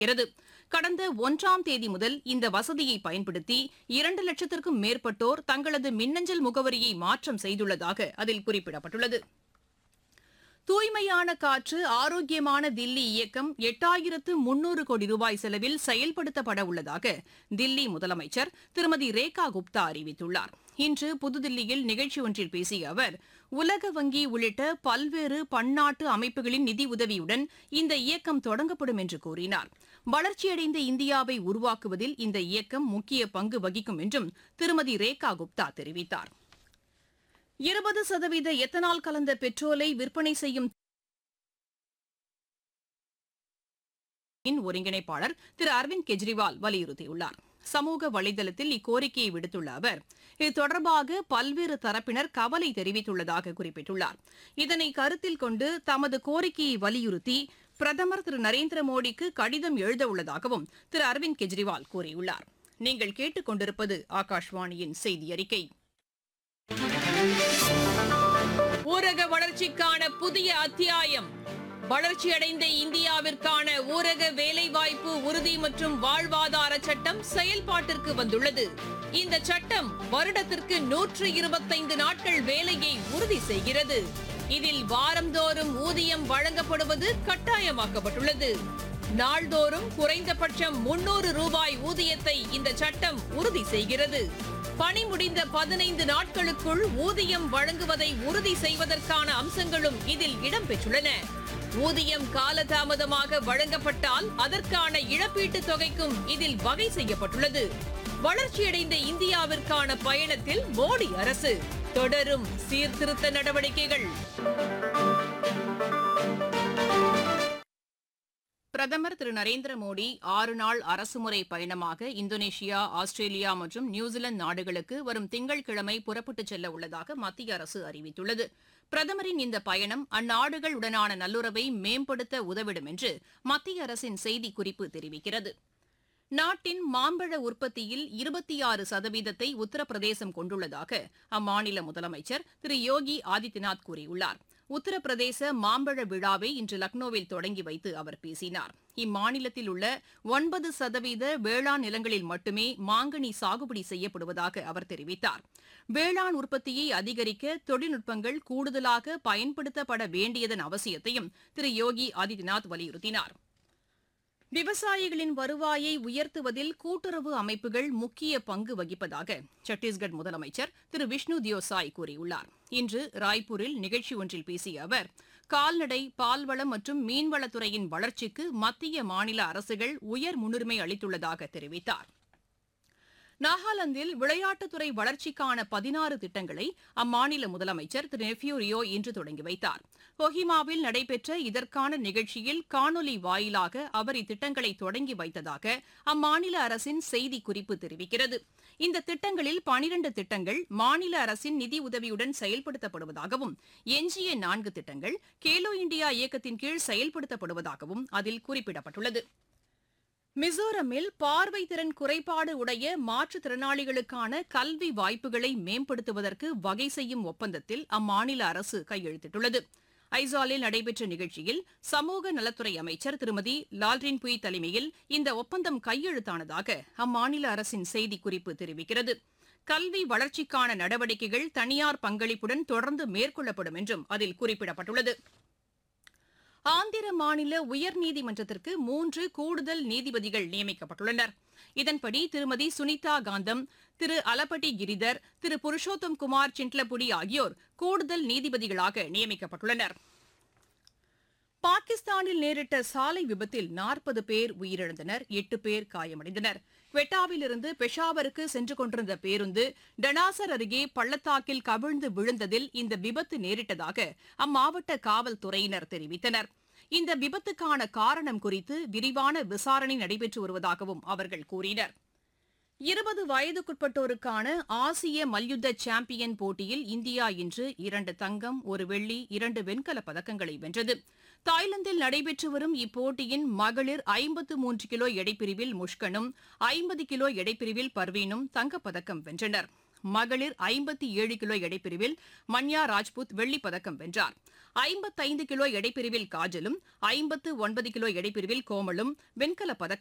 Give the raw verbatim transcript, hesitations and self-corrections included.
கிறது. கடந்த ஒன்றாம் தேதி முதல் இந்த வசதியை பயன்படுத்தி இரண்டு லட்சத்திற்கும் மேற்பட்டோர் தங்களது மின்னஞ்சல் முகவரியை மாற்றம் செய்துள்ளதாக அதில் குறிப்பிடப்பட்டுள்ளது. தூய்மையான காற்று ஆரோக்கியமான தில்லி இயக்கம் எட்டாயிரத்து முன்னூறு கோடி ரூபாய் செலவில் செயல்படுத்தப்பட உள்ளதாக தில்லி முதலமைச்சர் திருமதி ரேகா குப்தா அறிவித்துள்ளார். இன்று புதுதில்லியில் நிகழ்ச்சி ஒன்றில் பேசிய அவர், உலக வங்கி உள்ளிட்ட பல்வேறு பன்னாட்டு அமைப்புகளின் நிதியுதவியுடன் இந்த இயக்கம் தொடங்கப்படும் என்று கூறினார். வளர்ச்சியடைந்த இந்தியாவை உருவாக்குவதில் இந்த இயக்கம் முக்கிய பங்கு வகிக்கும் என்றும் திருமதி ரேகா குப்தா தெரிவித்தார். இருபது சதவீத எத்தனால் கலந்த பெட்ரோலை விற்பனை செய்யும் ஒருங்கிணைப்பாளர் திரு அரவிந்த் கெஜ்ரிவால் வலியுறுத்தியுள்ளார். சமூக வலைதளத்தில் இக்கோரிக்கையை விடுத்துள்ள அவர், இது தொடர்பாக பல்வேறு தரப்பினர் கவலை தெரிவித்துள்ளதாக குறிப்பிட்டுள்ளார். இதனை கருத்தில் கொண்டு தமது கோரிக்கையை வலியுறுத்தி பிரதமர் திரு நரேந்திர மோடிக்கு கடிதம் எழுதவுள்ளதாகவும் திரு அரவிந்த் கெஜ்ரிவால் கூறியுள்ளார். நீங்கள் கேட்டுக் கொண்டிருப்பது ஆகாஷ்வாணியின் செய்தி அறிக்கை. ஊரக வளர்ச்சிக்கான புதிய அத்தியாயம். வளர்ச்சியடைந்த இந்தியாவிற்கான ஊரக வேலைவாய்ப்பு உறுதி மற்றும் வாழ்வாதார சட்டம் செயல்பாட்டிற்கு வந்துள்ளது. இந்த சட்டம் வருடத்திற்கு நூற்று இருபத்தைந்து நாட்கள் வேலையை உறுதி செய்கிறது. இதில் வாரந்தோறும் ஊதியம் வழங்கப்படுவது கட்டாயமாக்கப்பட்டுள்ளது. நாள்தோறும் குறைந்தபட்சம் முன்னூறு ரூபாய் ஊதியத்தை இந்த சட்டம் உறுதி செய்கிறது. பணி முடிந்த பதினைந்து நாட்களுக்குள் ஊதியம் வழங்குவதை உறுதி செய்வதற்கான அம்சங்களும் இதில் இடம்பெற்றுள்ளன. ஊதியம் காலதாமதமாக வழங்கப்பட்டால் அதற்கான இழப்பீட்டுத் தொகைக்கும் இதில் வகை செய்யப்பட்டுள்ளது. வளர்ச்சியடைந்த இந்தியாவிற்கான பயணத்தில் மோடி அரசு தொடரும் சீர்திருத்த நடவடிக்கைகள். பிரதமர் திரு நரேந்திர மோடி ஆறு நாள் அரசுமுறை பயணமாக இந்தோனேஷியா, ஆஸ்திரேலியா மற்றும் நியூசிலாந்து நாடுகளுக்கு வரும் திங்கட்கிழமை புறப்பட்டுச் செல்ல உள்ளதாக மத்திய அரசு அறிவித்துள்ளது. பிரதமரின் இந்த பயணம் அந்நாடுகளுடனான நல்லுறவை மேம்படுத்த உதவிடும் என்று மத்திய அரசின் செய்திக்குறிப்பு தெரிவிக்கிறது. நாட்டின் மாம்பழ உற்பத்தியில் இருபத்தி ஆறு சதவீதத்தை உத்தரப்பிரதேசம் கொண்டுள்ளதாக அம்மாநில முதலமைச்சர் திரு யோகி ஆதித்யநாத் கூறியுள்ளார். உத்தரப்பிரதேச மாம்பழ விழாவை இன்று லக்னோவில் தொடங்கி வைத்து அவர் பேசினார். இம்மாநிலத்தில் உள்ள ஒன்பது சதவீத வேளாண் நிலங்களில் மட்டுமே மாங்கனி சாகுபடி செய்யப்படுவதாக அவர் தெரிவித்தார். வேளாண் உற்பத்தியை அதிகரிக்க தொழில்நுட்பங்கள் கூடுதலாக பயன்படுத்தப்பட வேண்டியதன் அவசியத்தையும் திரு யோகி ஆதித்யநாத் வலியுறுத்தினார். விவசாயிகளின் வருவாயை உயர்த்துவதில் கூட்டுறவு அமைப்புகள் முக்கிய பங்கு வகிப்பதாக சத்தீஸ்கர் முதலமைச்சர் திரு விஷ்ணு தியோசாய் கூறியுள்ளார். இன்று ராய்ப்பூரில் நிகழ்ச்சி ஒன்றில் பேசிய அவர், கால்நடை, பால்வளம் மற்றும் மீன்வளத்துறையின் வளர்ச்சிக்கு மத்திய மாநில அரசுகள் உயர் முன்னுரிமை அளித்துள்ளதாக தெரிவித்தார். நாகாலாந்தில் விளையாட்டுத்துறை வளர்ச்சிக்கான பதினாறு திட்டங்களை அம்மாநில முதலமைச்சர் திரு நெஃப்யூ ரியோ இன்று தொடங்கி வைத்தார். கொஹிமாவில் நடைபெற்ற இதற்கான நிகழ்ச்சியில் காணொலி வாயிலாக அவர் இத்திட்டங்களை தொடங்கி வைத்ததாக அம்மாநில அரசின் செய்திக்குறிப்பு தெரிவிக்கிறது. இந்த திட்டங்களில் பனிரண்டு திட்டங்கள் மாநில அரசின் நிதி உதவியுடன் செயல்படுத்தப்படுவதாகவும், எஞ்சிய நான்கு திட்டங்கள் கேலோ இண்டியா இயக்கத்தின் கீழ் செயல்படுத்தப்படுவதாகவும் அதில் குறிப்பிடப்பட்டுள்ளது. மிசோரமில் பார்வை திறன் குறைபாடு உடைய மாற்றுத்திறனாளிகளுக்கான கல்வி வாய்ப்புகளை மேம்படுத்துவதற்கு வகை செய்யும் ஒப்பந்தத்தில் அம்மாநில அரசு கையெழுத்திட்டுள்ளது. ஐசாலில் நடைபெற்ற நிகழ்ச்சியில் சமூக நலத்துறை அமைச்சர் திருமதி லால்ரின்புய் தலைமையில் இந்த ஒப்பந்தம் கையெழுத்தானதாக அம்மாநில அரசின் செய்திக்குறிப்பு தெரிவிக்கிறது. கல்வி வளர்ச்சிக்கான நடவடிக்கைகள் தனியார் பங்களிப்புடன் தொடர்ந்து மேற்கொள்ளப்படும் என்றும் அதில் குறிப்பிடப்பட்டுள்ளது. ஆந்திர மாநில உயர்நீதிமன்றத்திற்கு மூன்று கூடுதல் நீதிபதிகள் நியமிக்கப்பட்டுள்ளனர். இதன்படி திருமதி சுனிதா காந்தம், திரு அலப்பட்டி கிரிதர், திரு புருஷோத்தம் குமார் சின்ட்லபுடி ஆகியோர் கூடுதல் நீதிபதிகளாக நியமிக்கப்பட்டுள்ளனர். பாகிஸ்தானில் நேரிட்ட சாலை விபத்தில் நாற்பது பேர் உயிரிழந்தனர், எட்டு பேர் காயமடைந்தனர். குவெட்டாவிலிருந்து பெஷாவருக்கு சென்று கொண்டிருந்த பேருந்து டனாசர் அருகே பள்ளத்தாக்கில் கவிழ்ந்து விழுந்ததில் இந்த விபத்து நேரிட்டதாக அம்மாவட்ட காவல்துறையினர் தெரிவித்தனர். இந்த விபத்துக்கான காரணம் குறித்து விரிவான விசாரணை நடைபெற்று வருவதாகவும் அவர்கள் கூறினர். இருபது வயதுக்குட்பட்டோருக்கான ஆசிய மல்யுத்த சாம்பியன் போட்டியில் இந்தியா இன்று இரண்டு தங்கம், ஒரு வெள்ளி, இரண்டு வெண்கலப் பதக்கங்களை வென்றது. தாய்லாந்தில் நடைபெற்று வரும் இப்போட்டியின் மகளிர் ஐம்பத்து மூன்று கிலோ எடைப்பிரிவில் முஷ்கனும், ஐம்பது கிலோ எடைப்பிரிவில் பர்வீனும் தங்கப்பதக்கம் வென்றனர். மகளிர் ஐம்பத்தி ஏழு கிலோ எடைப்பிரிவில் மன்யா ராஜ்புத் வெள்ளிப் பதக்கம் வென்றார். ஐம்பத்தைந்து கிலோ எடைப்பிரிவில் காஜலும் ஐம்பத்து ஒன்பது கிலோ எடைப்பிரிவில் கோமலும் வெண்கலப் பதக்கம்